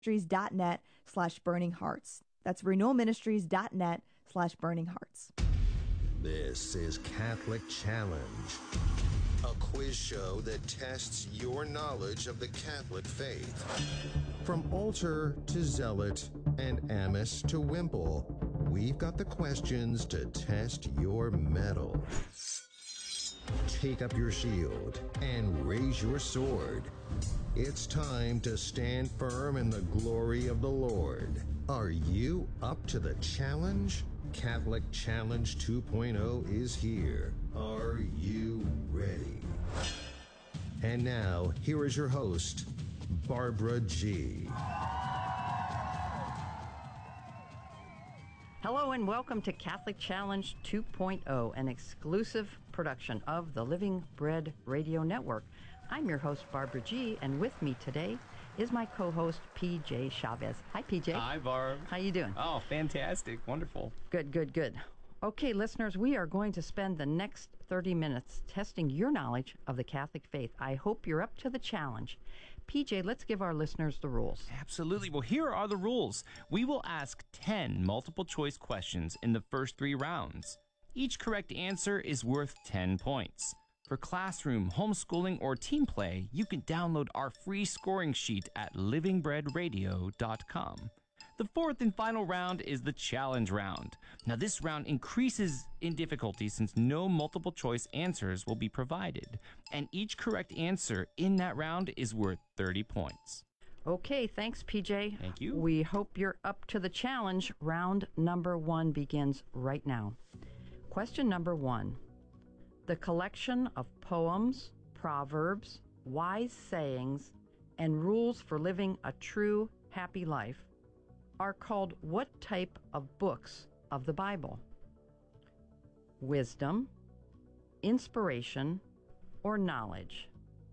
renewalministries.net/burninghearts. That's renewalministries.net/burninghearts. This is Catholic Challenge, a quiz show that tests your knowledge of the Catholic faith. From altar to zealot and amice to wimple, we've got the questions to test your mettle. Take up your shield and raise your sword. It's time to stand firm in the glory of the Lord. Are you up to the challenge? Catholic Challenge 2.0 is here. Are you ready? And now, here is your host, Barbara G. Hello and welcome to Catholic Challenge 2.0, an exclusive production of the Living Bread Radio Network. I'm your host, Barbara G., and with me today is my co-host, PJ Chavez. Hi, PJ. Hi, Barb. How you doing? Oh, fantastic. Wonderful. Good. Okay, listeners, we are going to spend the next 30 minutes testing your knowledge of the Catholic faith. I hope you're up to the challenge. PJ, let's give our listeners the rules. Absolutely. Well, here are the rules. We will ask 10 multiple-choice questions in the first 3 rounds. Each correct answer is worth 10 points. For classroom, homeschooling, or team play, you can download our free scoring sheet at livingbreadradio.com. The fourth and final round is the challenge round. Now, this round increases in difficulty since no multiple choice answers will be provided, and each correct answer in that round is worth 30 points. Okay, thanks, PJ. Thank you. We hope you're up to the challenge. Round number 1 begins right now. Question number 1. The collection of poems, proverbs, wise sayings, and rules for living a true, happy life are called what type of books of the Bible? Wisdom, inspiration, or knowledge?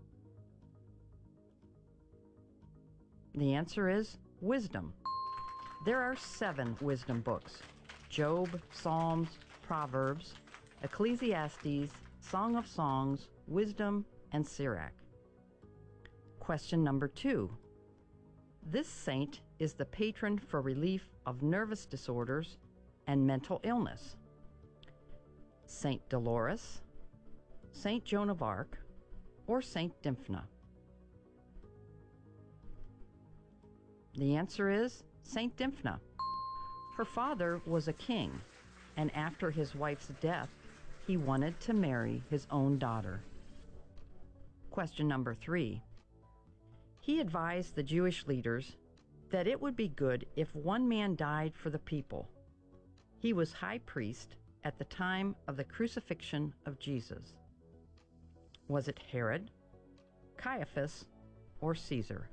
The answer is wisdom. There are 7 wisdom books: Job, Psalms, Proverbs, Ecclesiastes, Song of Songs, Wisdom, and Sirach. Question number 2. This saint is the patron for relief of nervous disorders and mental illness. Saint Dolores, Saint Joan of Arc, or Saint Dymphna? The answer is Saint Dymphna. Her father was a king, and after his wife's death, he wanted to marry his own daughter. Question number 3. He advised the Jewish leaders that it would be good if one man died for the people. He was high priest at the time of the crucifixion of Jesus. Was it Herod, Caiaphas, or Caesar?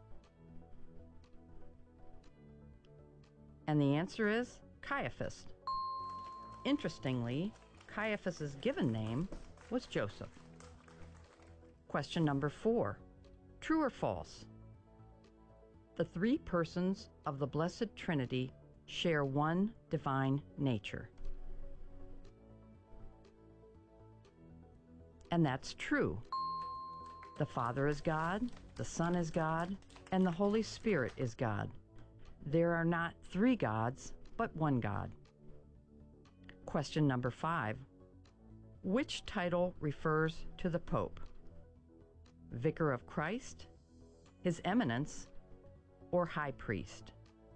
And the answer is Caiaphas. Interestingly, Caiaphas's given name was Joseph. Question number 4. True or false? The 3 persons of the Blessed Trinity share one divine nature. And that's true. The Father is God, the Son is God, and the Holy Spirit is God. There are not 3 gods, but one God. Question number 5. Which title refers to the Pope? Vicar of Christ, His Eminence, or High Priest?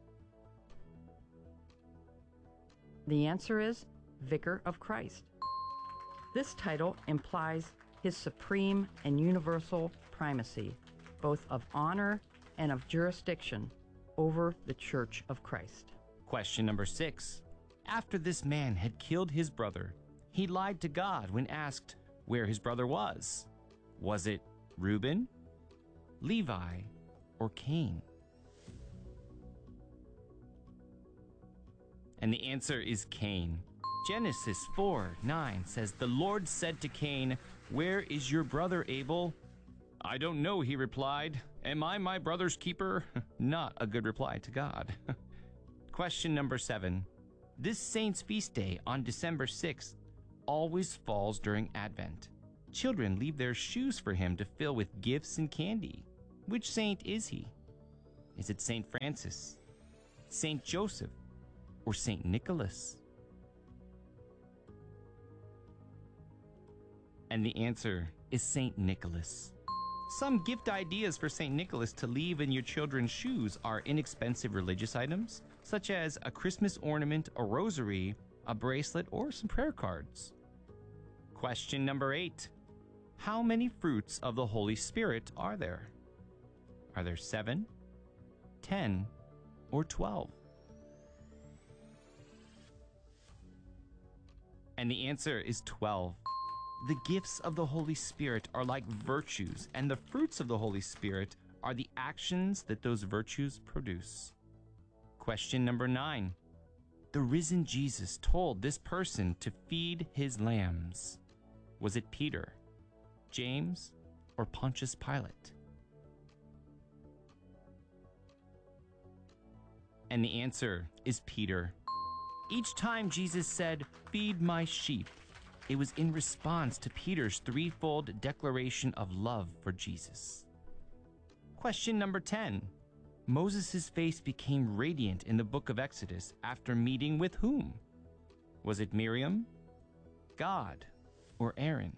The answer is Vicar of Christ. This title implies his supreme and universal primacy, both of honor and of jurisdiction over the Church of Christ. Question number 6. After this man had killed his brother, he lied to God when asked where his brother was. Was it Reuben, Levi, or Cain? And the answer is Cain. Genesis 4:9 says, "The Lord said to Cain, 'Where is your brother Abel?' 'I don't know,' he replied. 'Am I my brother's keeper?'" Not a good reply to God. Question number 7. This saint's feast day on December 6th always falls during Advent. Children leave their shoes for him to fill with gifts and candy. Which saint is he? Is it St. Francis, St. Joseph, or St. Nicholas? And the answer is St. Nicholas. Some gift ideas for St. Nicholas to leave in your children's shoes are inexpensive religious items, such as a Christmas ornament, a rosary, a bracelet, or some prayer cards. Question number 8. How many fruits of the Holy Spirit are there? Are there 7, 10, or 12? And the answer is 12. The gifts of the Holy Spirit are like virtues, and the fruits of the Holy Spirit are the actions that those virtues produce. Question number 9. The risen Jesus told this person to feed his lambs. Was it Peter, James, or Pontius Pilate? And the answer is Peter. Each time Jesus said, "Feed my sheep," it was in response to Peter's threefold declaration of love for Jesus. Question number 10. Moses' face became radiant in the book of Exodus after meeting with whom? Was it Miriam, God, or Aaron?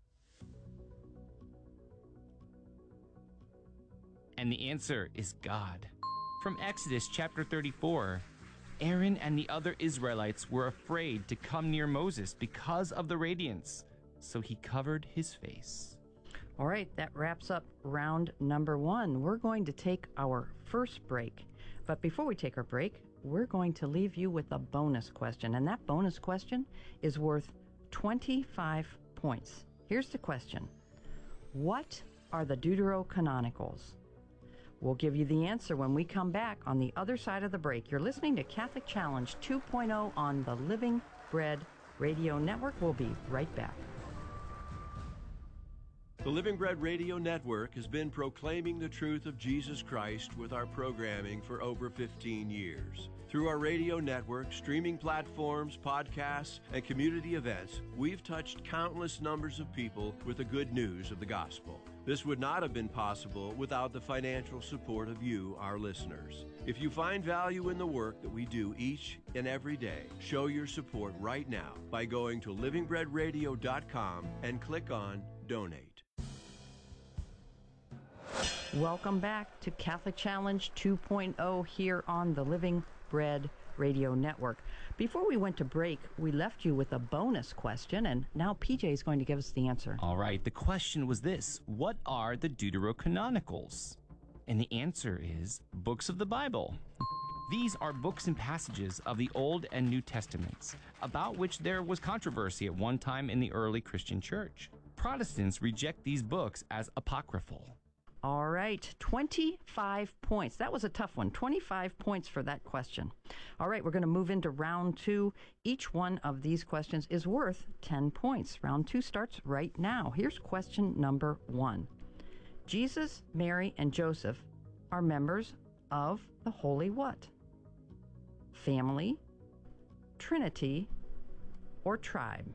And the answer is God. From Exodus chapter 34, Aaron and the other Israelites were afraid to come near Moses because of the radiance, so he covered his face. All right, that wraps up round number 1. We're going to take our first break. But before we take our break, we're going to leave you with a bonus question. And that bonus question is worth 25 points. Here's the question. What are the Deuterocanonicals? We'll give you the answer when we come back on the other side of the break. You're listening to Catholic Challenge 2.0 on the Living Bread Radio Network. We'll be right back. The Living Bread Radio Network has been proclaiming the truth of Jesus Christ with our programming for over 15 years. Through our radio network, streaming platforms, podcasts, and community events, we've touched countless numbers of people with the good news of the gospel. This would not have been possible without the financial support of you, our listeners. If you find value in the work that we do each and every day, show your support right now by going to livingbreadradio.com and click on Donate. Welcome back to Catholic Challenge 2.0 here on the Living Bread Radio Network. Before we went to break, we left you with a bonus question, and now PJ is going to give us the answer. All right, the question was this: what are the Deuterocanonicals? And the answer is books of the Bible. These are books and passages of the Old and New Testaments, about which there was controversy at one time in the early Christian church. Protestants reject these books as apocryphal. All right, 25 points. That was a tough one. 25 points for that question. All right, we're going to move into round 2. Each one of these questions is worth 10 points. Round 2 starts right now. Here's question number 1. Jesus, Mary, and Joseph are members of the Holy what? Family, Trinity, or tribe?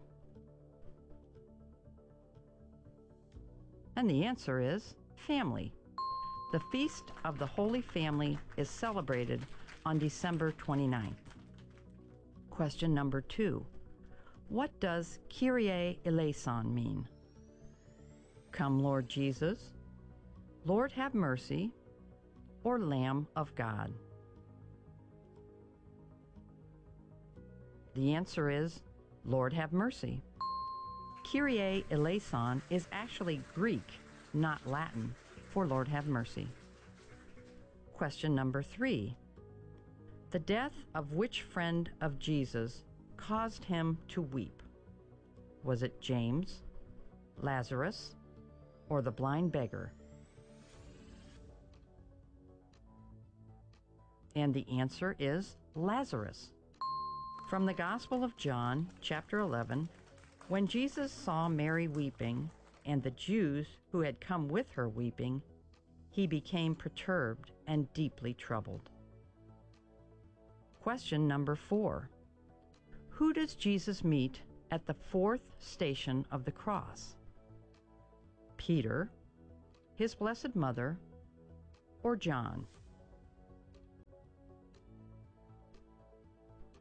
And the answer is family. The Feast of the Holy Family is celebrated on December 29th. Question number 2. What does Kyrie eleison mean? Come, Lord Jesus, Lord have mercy, or Lamb of God? The answer is Lord have mercy. Kyrie eleison is actually Greek, not Latin, for Lord have mercy. Question number 3. The death of which friend of Jesus caused him to weep? Was it James, Lazarus, or the blind beggar? And the answer is Lazarus. From the Gospel of John, chapter 11, when Jesus saw Mary weeping, and the Jews who had come with her weeping, he became perturbed and deeply troubled. Question number 4. Who does Jesus meet at the 4th station of the cross? Peter, his Blessed Mother, or John?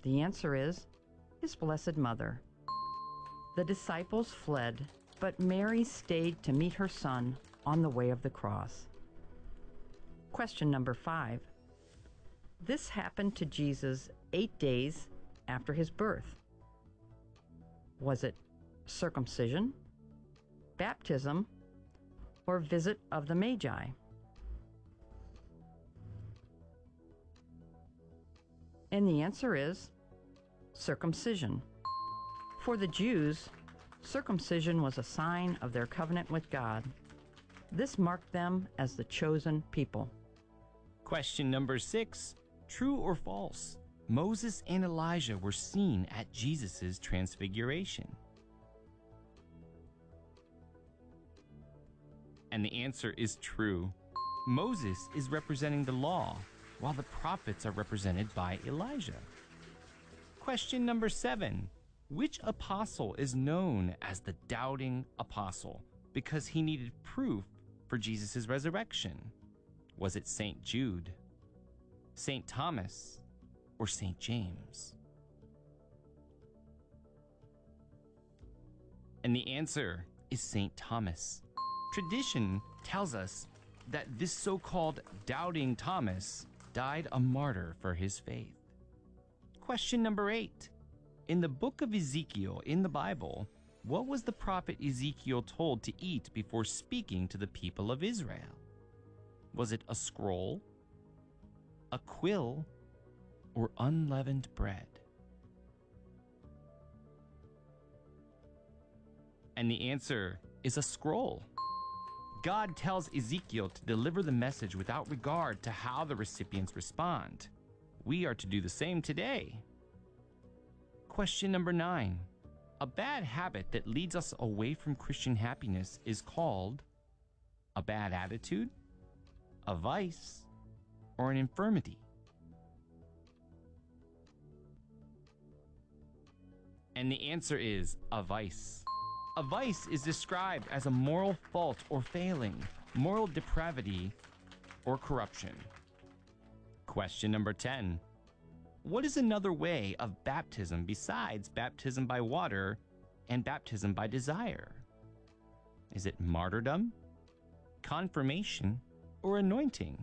The answer is his Blessed Mother. The disciples fled, but Mary stayed to meet her son on the way of the cross. Question number 5. This happened to Jesus 8 days after his birth. Was it circumcision, baptism, or visit of the Magi? And the answer is circumcision. For the Jews, circumcision was a sign of their covenant with God. This marked them as the chosen people. Question number 6. True or false? Moses and Elijah were seen at Jesus' transfiguration. And the answer is true. Moses is representing the law, while the prophets are represented by Elijah. Question number 7. Which apostle is known as the doubting apostle because he needed proof for Jesus' resurrection? Was it St. Jude, St. Thomas, or St. James? And the answer is St. Thomas. Tradition tells us that this so-called doubting Thomas died a martyr for his faith. Question number 8. In the book of Ezekiel in the Bible, what was the prophet Ezekiel told to eat before speaking to the people of Israel? Was it a scroll, a quill, or unleavened bread? And the answer is a scroll. God tells Ezekiel to deliver the message without regard to how the recipients respond. We are to do the same today. Question number 9. A bad habit that leads us away from Christian happiness is called a bad attitude, a vice, or an infirmity. And the answer is a vice. A vice is described as a moral fault or failing, moral depravity, or corruption. Question number 10. What is another way of baptism besides baptism by water and baptism by desire? Is it martyrdom, confirmation, or anointing?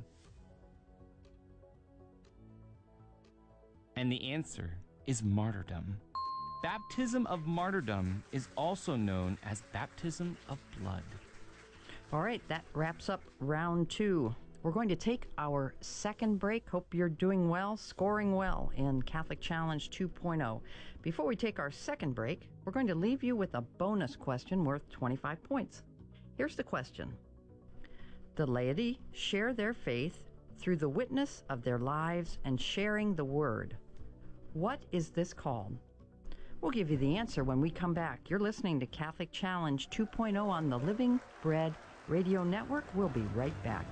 And the answer is martyrdom. Baptism of martyrdom is also known as baptism of blood. All right, that wraps up round 2. We're going to take our second break. Hope you're doing well, scoring well in Catholic Challenge 2.0. Before we take our second break, we're going to leave you with a bonus question worth 25 points. Here's the question. The laity share their faith through the witness of their lives and sharing the word. What is this called? We'll give you the answer when we come back. You're listening to Catholic Challenge 2.0 on the Living Bread Radio Network. We'll be right back.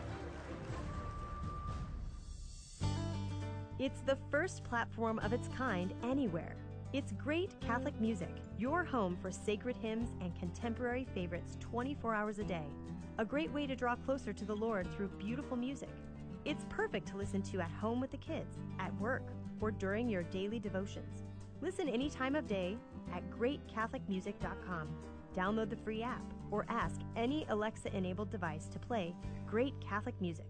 It's the first platform of its kind anywhere. It's Great Catholic Music, your home for sacred hymns and contemporary favorites 24 hours a day. A great way to draw closer to the Lord through beautiful music. It's perfect to listen to at home with the kids, at work, or during your daily devotions. Listen any time of day at greatcatholicmusic.com. Download the free app or ask any Alexa-enabled device to play Great Catholic Music.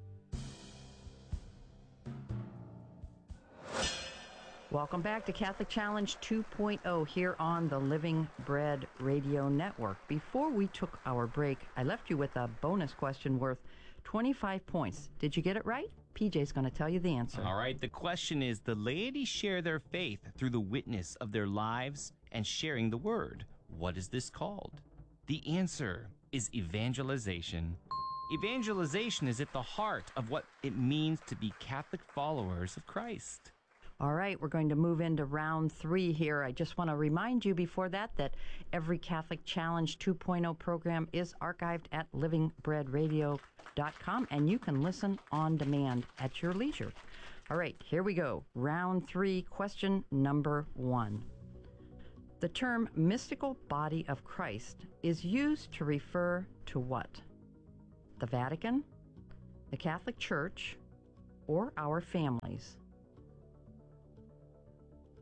Welcome back to Catholic Challenge 2.0 here on the Living Bread Radio Network. Before we took our break, I left you with a bonus question worth 25 points. Did you get it right? PJ's going to tell you the answer. All right, the question is, the laity share their faith through the witness of their lives and sharing the word. What is this called? The answer is evangelization. Evangelization is at the heart of what it means to be Catholic followers of Christ. All right, we're going to move into round 3 here. I just want to remind you before that every Catholic Challenge 2.0 program is archived at livingbreadradio.com, and you can listen on demand at your leisure. All right, here we go. Round 3, question number 1. The term mystical body of Christ is used to refer to what? The Vatican, the Catholic Church, or our families?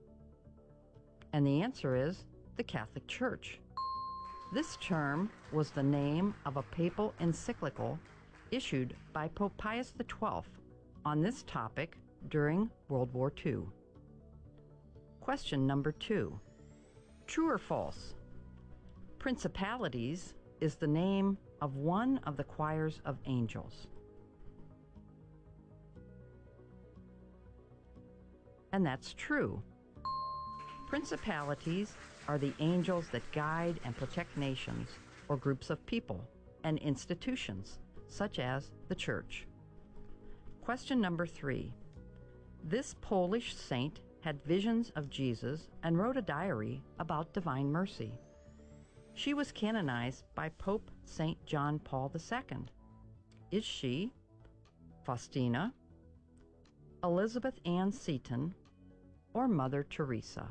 And the answer is the Catholic Church. This term was the name of a papal encyclical issued by Pope Pius XII on this topic during World War II. Question number 2. True or false? Principalities is the name of one of the choirs of angels. And that's true. Principalities are the angels that guide and protect nations or groups of people and institutions, such as the Church. Question number 3. This Polish saint had visions of Jesus and wrote a diary about divine mercy. She was canonized by Pope St. John Paul II. Is she Faustina, Elizabeth Ann Seton, or Mother Teresa?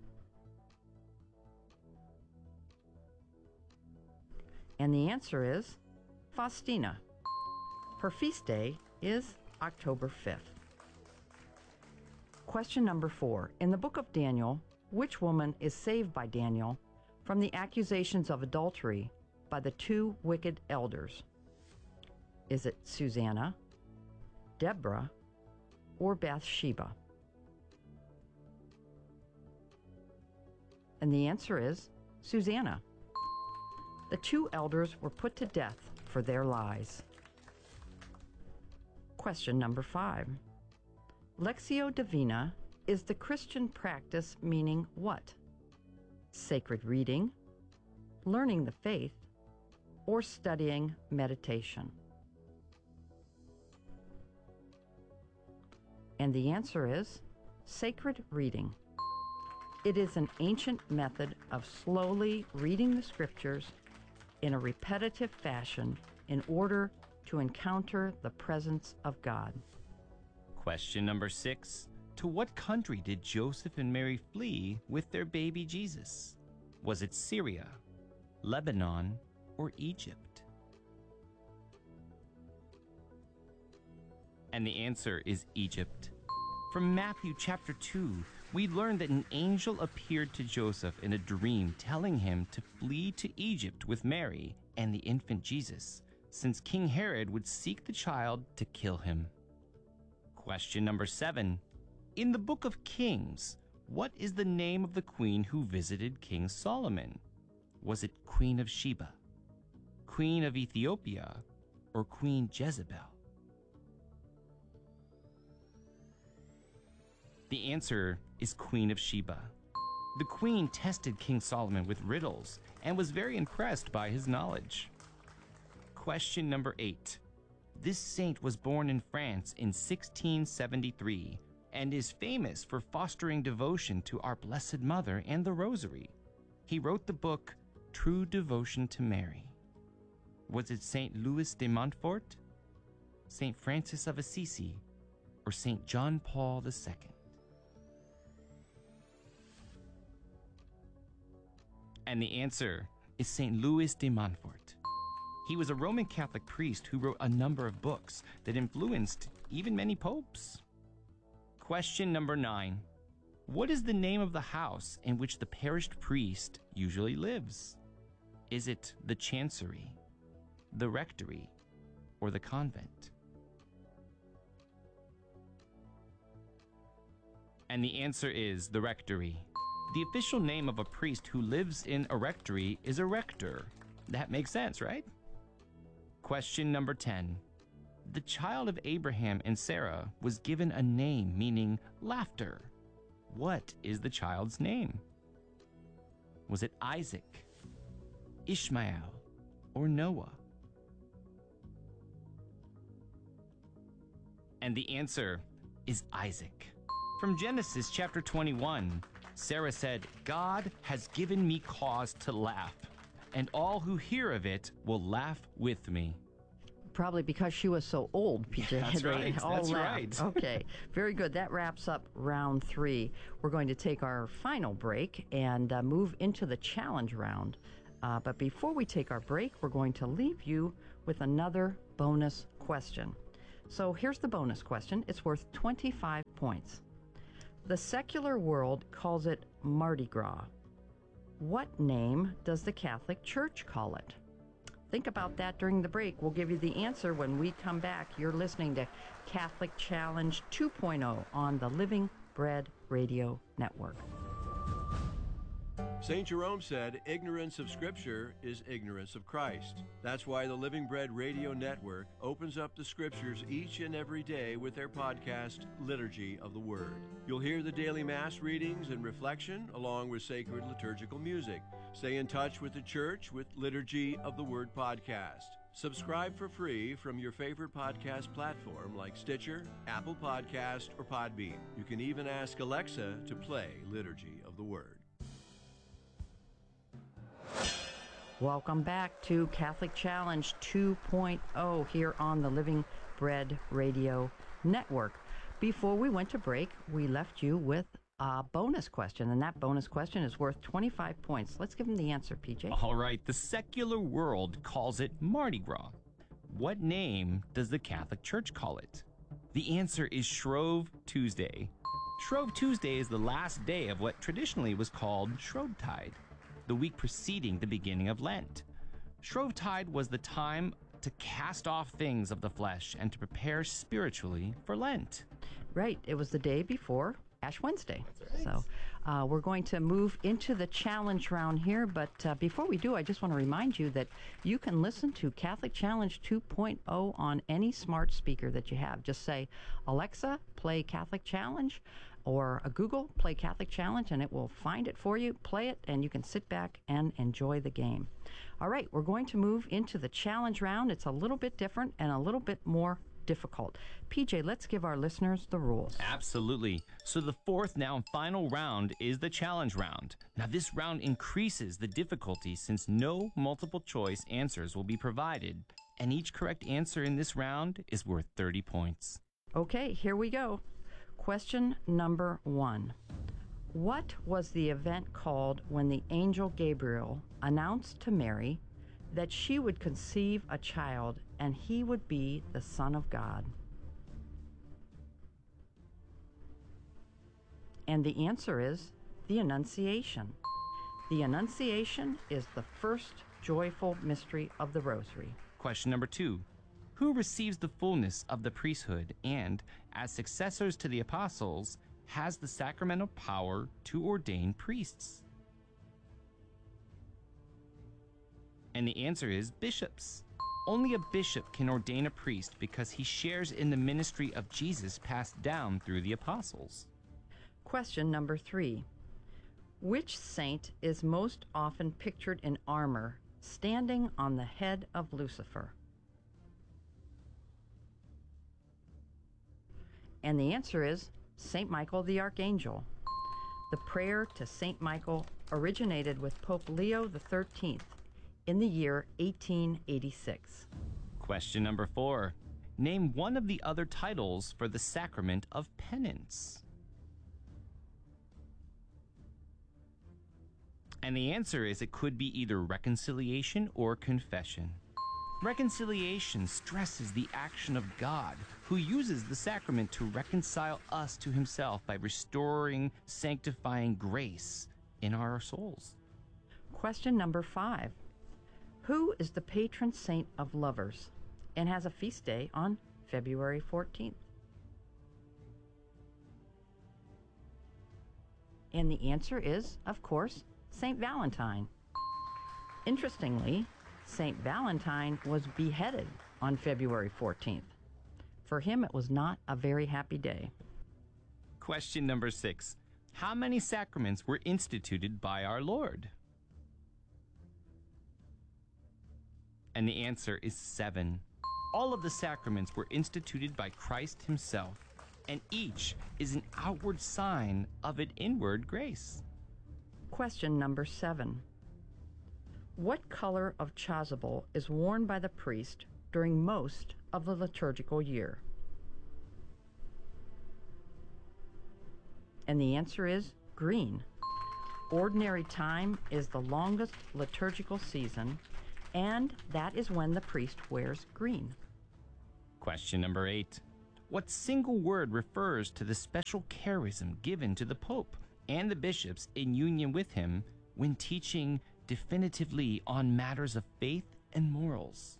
And the answer is Faustina. Her feast day is October 5th. Question number 4. In the book of Daniel, which woman is saved by Daniel from the accusations of adultery by the 2 wicked elders? Is it Susanna, Deborah, or Bathsheba? And the answer is Susanna. The 2 elders were put to death for their lies. Question number 5. Lectio Divina is the Christian practice meaning what? Sacred reading, learning the faith, or studying meditation? And the answer is sacred reading. It is an ancient method of slowly reading the scriptures in a repetitive fashion in order to encounter the presence of God. Question number 6. To what country did Joseph and Mary flee with their baby Jesus? Was it Syria, Lebanon, or Egypt? And the answer is Egypt. From Matthew chapter 2, we learn that an angel appeared to Joseph in a dream, telling him to flee to Egypt with Mary and the infant Jesus, since King Herod would seek the child to kill him. Question number 7. In the book of Kings, what is the name of the queen who visited King Solomon? Was it Queen of Sheba, Queen of Ethiopia, or Queen Jezebel? The answer is Queen of Sheba. The queen tested King Solomon with riddles and was very impressed by his knowledge. Question number 8. This saint was born in France in 1673 and is famous for fostering devotion to our Blessed Mother and the Rosary. He wrote the book True Devotion to Mary. Was it St. Louis de Montfort, St. Francis of Assisi, or St. John Paul II? And the answer is St. Louis de Montfort. He was a Roman Catholic priest who wrote a number of books that influenced even many popes. Question number 9. What is the name of the house in which the perished priest usually lives? Is it the chancery, the rectory, or the convent? And the answer is the rectory. The official name of a priest who lives in a rectory is a rector. That makes sense, right? Question number 10. The child of Abraham and Sarah was given a name meaning laughter. What is the child's name? Was it Isaac, Ishmael, or Noah? And the answer is Isaac. From Genesis chapter 21, Sarah said, God has given me cause to laugh, and all who hear of it will laugh with me. Probably because she was so old, PJ. That's right. That's right. Okay, very good. That wraps up round 3. We're going to take our final break and move into the challenge round. But before we take our break, we're going to leave you with another bonus question. So here's the bonus question. It's worth 25 points. The secular world calls it Mardi Gras. What name does the Catholic Church call it? Think about that during the break. We'll give you the answer when we come back. You're listening to Catholic Challenge 2.0 on the Living Bread Radio Network. St. Jerome said, ignorance of Scripture is ignorance of Christ. That's why the Living Bread Radio Network opens up the Scriptures each and every day with their podcast, Liturgy of the Word. You'll hear the daily Mass readings and reflection along with sacred liturgical music. Stay in touch with the Church with Liturgy of the Word podcast. Subscribe for free from your favorite podcast platform like Stitcher, Apple Podcast, or Podbean. You can even ask Alexa to play Liturgy of the Word. Welcome back to Catholic Challenge 2.0 here on the Living Bread Radio Network. Before we went to break, we left you with a bonus question, and that bonus question is worth 25 points. Let's give them the answer, PJ. All right, the secular world calls it Mardi Gras. What name does the Catholic Church call it? The answer is Shrove Tuesday. Shrove Tuesday is the last day of what traditionally was called Shrovetide, the week preceding the beginning of Lent. Shrovetide was the time to cast off things of the flesh and to prepare spiritually for Lent. Right, it was the day before Ash Wednesday. That's right. So we're going to move into the challenge round here, but before we do, I just want to remind you that you can listen to Catholic Challenge 2.0 on any smart speaker that you have. Just say, Alexa, play Catholic Challenge, or a Google, play Catholic Challenge, and it will find it for you, play it, and you can sit back and enjoy the game. All right, we're going to move into the challenge round. It's a little bit different and a little bit more difficult. PJ, let's give our listeners the rules. Absolutely. So the fourth, now and final round is the challenge round. Now this round increases the difficulty since no multiple choice answers will be provided, and each correct answer in this round is worth 30 points. Okay, here we go. Question number 1. What was the event called when the angel Gabriel announced to Mary that she would conceive a child and he would be the Son of God? And the answer is the Annunciation. The Annunciation is the first joyful mystery of the Rosary. Question number 2. Who receives the fullness of the priesthood and, as successors to the apostles, has the sacramental power to ordain priests? And the answer is bishops. Only a bishop can ordain a priest because he shares in the ministry of Jesus passed down through the apostles. Question number 3. Which saint is most often pictured in armor, standing on the head of Lucifer? And the answer is St. Michael the Archangel. The prayer to St. Michael originated with Pope Leo XIII in the year 1886. Question number 4. Name one of the other titles for the sacrament of penance. And the answer is it could be either reconciliation or confession. Reconciliation stresses the action of God, who uses the sacrament to reconcile us to himself by restoring, sanctifying grace in our souls. Question number 5. Who is the patron saint of lovers and has a feast day on February 14th? And the answer is, of course, St. Valentine. Interestingly, St. Valentine was beheaded on February 14th. For him, it was not a very happy day. Question number 6. How many sacraments were instituted by our Lord? And the answer is 7. All of the sacraments were instituted by Christ himself, and each is an outward sign of an inward grace. Question number 7. What color of chasuble is worn by the priest during most of the liturgical year? And the answer is green. Ordinary time is the longest liturgical season, and that is when the priest wears green. Question number 8. What single word refers to the special charism given to the Pope and the bishops in union with him when teaching definitively on matters of faith and morals?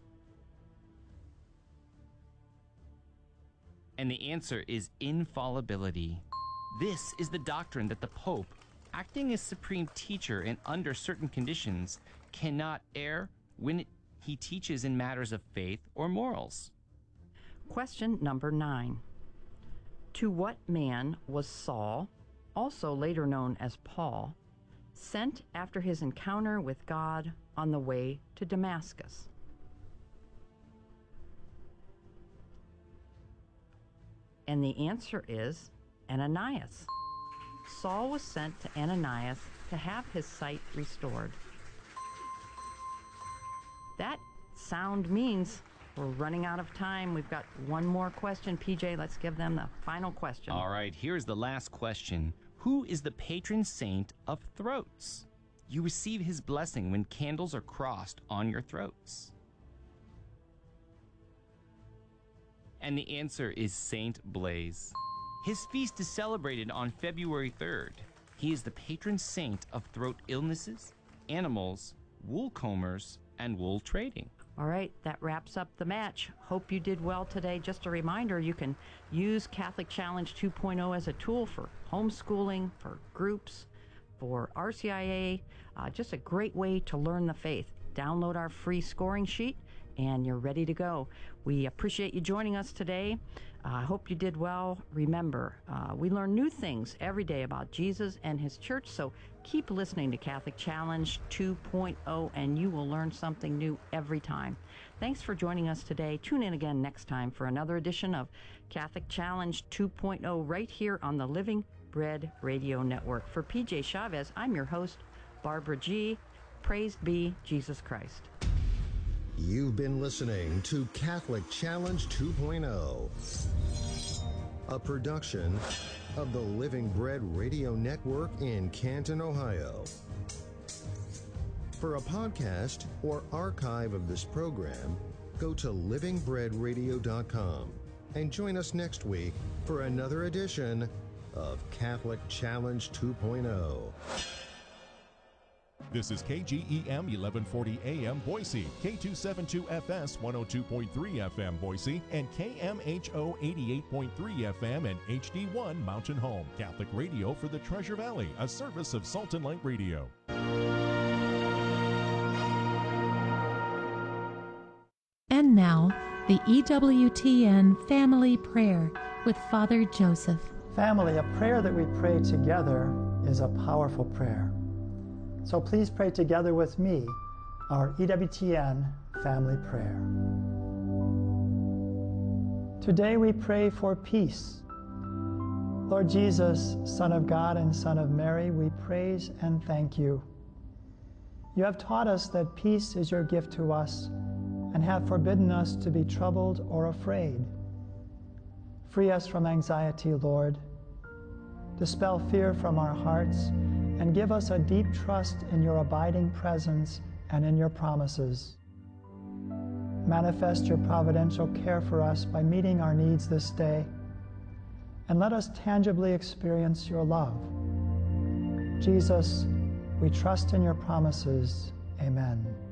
And the answer is infallibility. This is the doctrine that the Pope, acting as supreme teacher and under certain conditions, cannot err when he teaches in matters of faith or morals. Question number 9. To what man was Saul, also later known as Paul, sent after his encounter with God on the way to Damascus? And the answer is Ananias. Saul was sent to Ananias to have his sight restored. That sound means we're running out of time. We've got one more question. PJ, let's give them the final question. All right, here's the last question. Who is the patron saint of throats? You receive his blessing when candles are crossed on your throats. And the answer is Saint Blaise. His feast is celebrated on February 3rd. He is the patron saint of throat illnesses, animals, wool combers, and wool trading. All right, that wraps up the match. Hope you did well today. Just a reminder, you can use Catholic Challenge 2.0 as a tool for homeschooling, for groups, for RCIA. Just a great way to learn the faith. Download our free scoring sheet, and you're ready to go. We appreciate you joining us today. I hope you did well. Remember, we learn new things every day about Jesus and his church, so keep listening to Catholic Challenge 2.0, and you will learn something new every time. Thanks for joining us today. Tune in again next time for another edition of Catholic Challenge 2.0 right here on the Living Bread Radio Network. For PJ Chavez, I'm your host, Barbara G. Praised be Jesus Christ. You've been listening to Catholic Challenge 2.0, a production of the Living Bread Radio Network in Canton, Ohio. For a podcast or archive of this program, go to livingbreadradio.com and join us next week for another edition of Catholic Challenge 2.0. This is KGEM 1140 AM Boise, K272FS 102.3 FM Boise, and KMHO 88.3 FM and HD1 Mountain Home. Catholic radio for the Treasure Valley, a service of Salt and Light Radio. And now, the EWTN Family Prayer with Father Joseph. Family, a prayer that we pray together is a powerful prayer. So please pray together with me our EWTN family prayer. Today we pray for peace. Lord Jesus, Son of God and Son of Mary, we praise and thank you. You have taught us that peace is your gift to us and have forbidden us to be troubled or afraid. Free us from anxiety, Lord. Dispel fear from our hearts and give us a deep trust in your abiding presence and in your promises. Manifest your providential care for us by meeting our needs this day, and let us tangibly experience your love. Jesus, we trust in your promises. Amen.